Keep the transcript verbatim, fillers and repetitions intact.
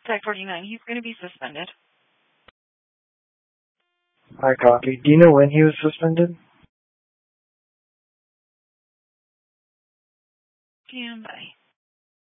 Tech forty-nine, he's going to be suspended. I copy. Do you know when he was suspended? Stand by.